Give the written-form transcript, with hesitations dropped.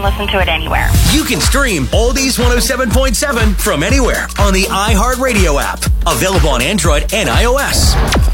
can listen to it anywhere. You can stream Oldies 107.7 from anywhere on the iHeartRadio app. Available on Android and iOS.